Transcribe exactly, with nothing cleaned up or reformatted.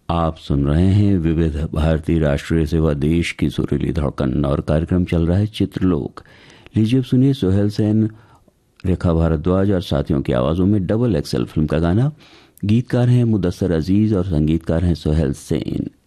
आप सुन रहे हैं विविध भारतीय राष्ट्रीय सेवा देश की सुरीली धड़कन और कार्यक्रम चल रहा है चित्रलोक। लीजिए अब सुनिए सोहेल सेन, रेखा भारद्वाज और साथियों की आवाजों में डबल एक्सेल फिल्म का गाना। गीतकार हैं मुदस्सर अजीज और संगीतकार हैं सोहेल सेन।